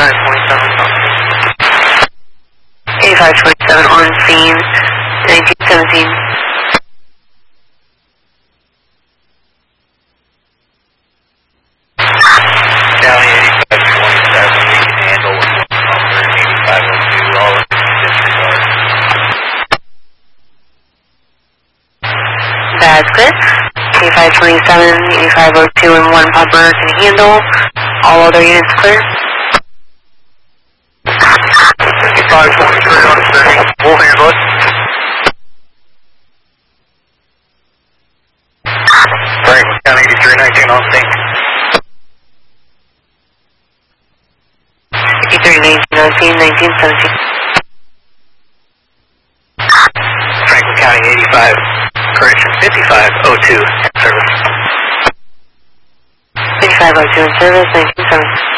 8527 on scene, 1917. County 8527, we can handle with one number, 8502, all of disregard. That's good. 8527, 8502, and one pumper can handle. All other units clear. 8523 on scene, we'll handle it. Franklin County 8319 on scene. 8319 on scene, 1917. Franklin County 85, correction, 5502 in service. 5502 in service, 1917.